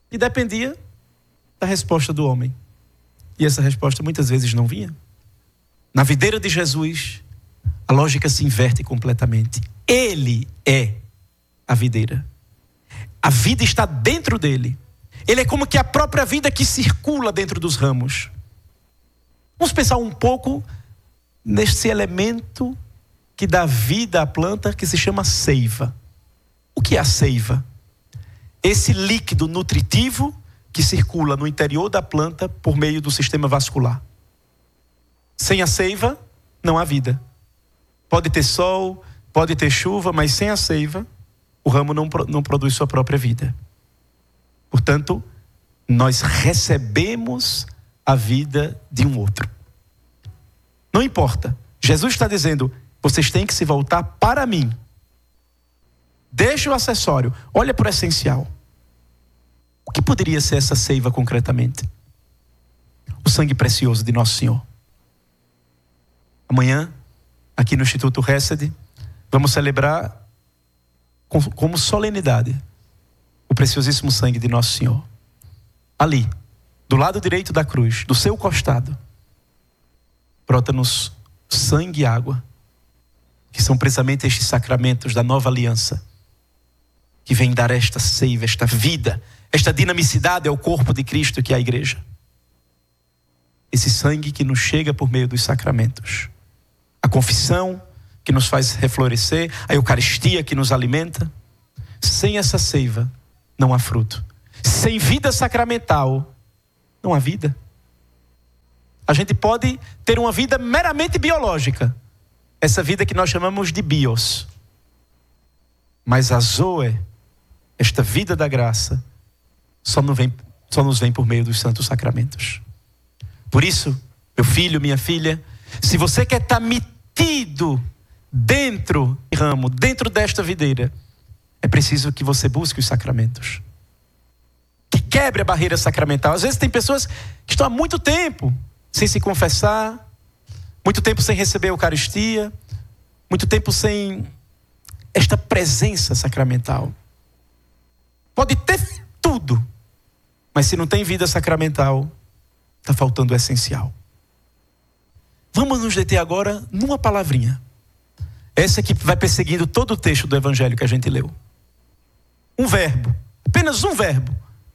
E dependia da resposta do homem. E essa resposta muitas vezes não vinha. Na videira de Jesus, a lógica se inverte completamente. Ele é a videira. A vida está dentro dele. Ele é como que a própria vida que circula dentro dos ramos. Vamos pensar um pouco nesse elemento que dá vida à planta, que se chama seiva. O que é a seiva? Esse líquido nutritivo que circula no interior da planta por meio do sistema vascular. Sem a seiva, não há vida. Pode ter sol, pode ter chuva, mas sem a seiva, o ramo não produz sua própria vida. Portanto, nós recebemos a vida de um outro. Não importa. Jesus está dizendo, vocês têm que se voltar para mim. Deixa o acessório, olha para o essencial. O que poderia ser essa seiva concretamente? O sangue precioso de Nosso Senhor. Amanhã, aqui no Instituto Hesed, vamos celebrar como solenidade o preciosíssimo sangue de Nosso Senhor. Ali, do lado direito da cruz, do seu costado, brota-nos sangue e água, que são precisamente estes sacramentos da nova aliança, que vem dar esta seiva, esta vida, esta dinamicidade ao corpo de Cristo que é a igreja. Esse sangue que nos chega por meio dos sacramentos. A confissão que nos faz reflorescer, a Eucaristia que nos alimenta. Sem essa seiva não há fruto. Sem vida sacramental não há vida. A gente pode ter uma vida meramente biológica. Essa vida que nós chamamos de bios. Mas a zoe, esta vida da graça, só nos vem por meio dos santos sacramentos. Por isso, meu filho, minha filha, se você quer estar metido dentro do ramo, dentro desta videira, é preciso que você busque os sacramentos. Que quebre a barreira sacramental. Às vezes tem pessoas que estão há muito tempo sem se confessar, muito tempo sem receber a Eucaristia, muito tempo sem esta presença sacramental. Pode ter tudo, mas se não tem vida sacramental, está faltando o essencial. Vamos nos deter agora numa palavrinha. Essa que vai perseguindo todo o texto do Evangelho que a gente leu. Um verbo, apenas um verbo.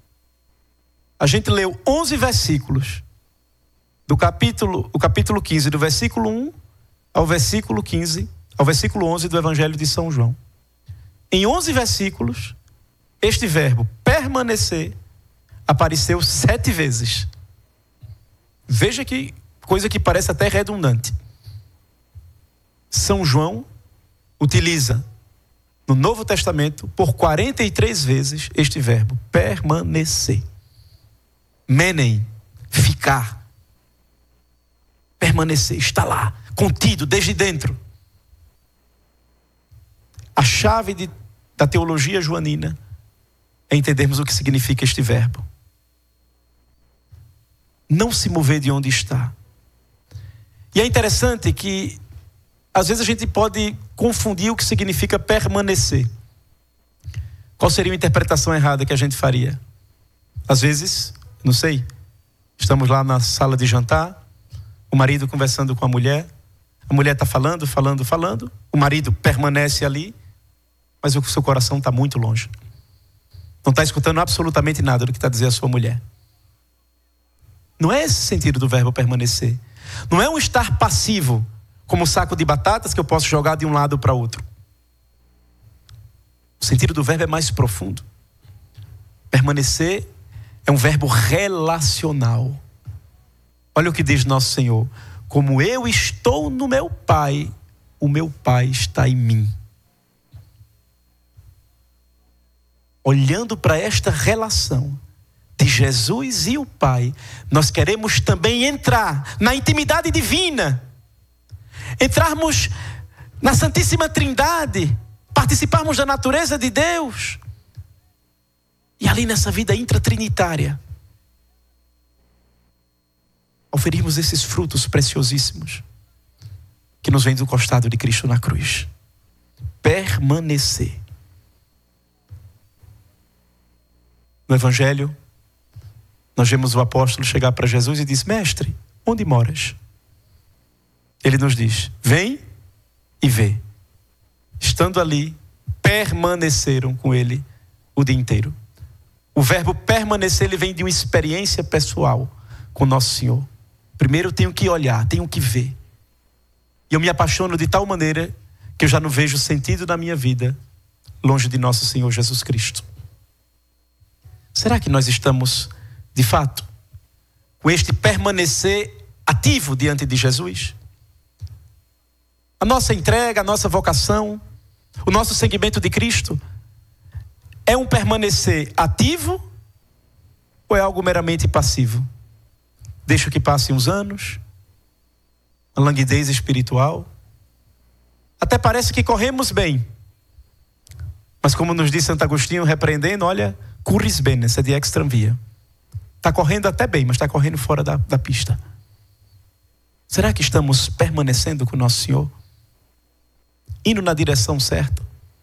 A gente leu 11 versículos. O capítulo 15, do versículo 1 ao versículo 15, ao versículo 11 do Evangelho de São João. Em 11 versículos, este verbo, permanecer, apareceu 7 vezes. Veja que coisa que parece até redundante. São João utiliza no Novo Testamento por 43 vezes este verbo, permanecer. Menem, ficar. Permanecer, está lá, contido desde dentro. A chave da teologia joanina é entendermos o que significa este verbo. Não se mover de onde está. E é interessante que às vezes a gente pode confundir o que significa permanecer. Qual seria a interpretação errada que a gente faria? Às vezes, não sei, estamos lá na sala de jantar, o marido conversando com a mulher está falando, o marido permanece ali, mas o seu coração está muito longe. Não está escutando absolutamente nada do que está dizendo a sua mulher. Não é esse o sentido do verbo permanecer. Não é um estar passivo, como um saco de batatas que eu posso jogar de um lado para outro. O sentido do verbo é mais profundo. Permanecer é um verbo relacional. Olha o que diz nosso Senhor. Como eu estou no meu Pai, o meu Pai está em mim. Olhando para esta relação de Jesus e o Pai, nós queremos também entrar na intimidade divina. Entrarmos na Santíssima Trindade, participarmos da natureza de Deus. E ali nessa vida intratrinitária, oferirmos esses frutos preciosíssimos que nos vêm do costado de Cristo na cruz. Permanecer. No Evangelho, Nós vemos o apóstolo chegar para Jesus e diz: mestre, onde moras? Ele nos diz: vem e vê. Estando ali, permaneceram com ele o dia inteiro. O verbo permanecer, ele vem de uma experiência pessoal com Nosso Senhor. Primeiro eu tenho que olhar, tenho que ver. E eu me apaixono de tal maneira que eu já não vejo sentido na minha vida longe de Nosso Senhor Jesus Cristo. Será que nós estamos, de fato, com este permanecer ativo diante de Jesus? A nossa entrega, a nossa vocação, o nosso seguimento de Cristo é um permanecer ativo ou é algo meramente passivo? Deixo que passem uns anos, a languidez espiritual. Até parece que corremos bem. Mas como nos diz Santo Agostinho, repreendendo, olha, curris bene, sed extram via. Está correndo até bem, mas está correndo fora da pista. Será que estamos permanecendo com o Nosso Senhor? Indo na direção certa?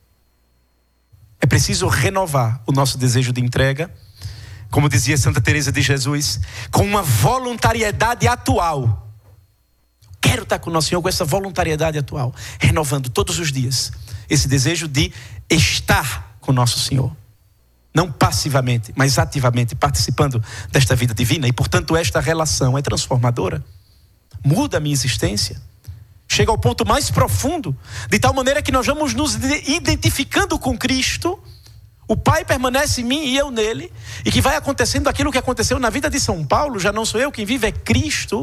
É preciso renovar o nosso desejo de entrega, como dizia Santa Teresa de Jesus, com uma voluntariedade atual. Quero estar com o Nosso Senhor com essa voluntariedade atual, renovando todos os dias esse desejo de estar com o Nosso Senhor. Não passivamente, mas ativamente participando desta vida divina. E portanto esta relação é transformadora. Muda a minha existência. Chega ao ponto mais profundo, de tal maneira que nós vamos nos identificando com Cristo. O Pai permanece em mim e eu nele. E que vai acontecendo aquilo que aconteceu na vida de São Paulo. Já não sou eu quem vive, é Cristo.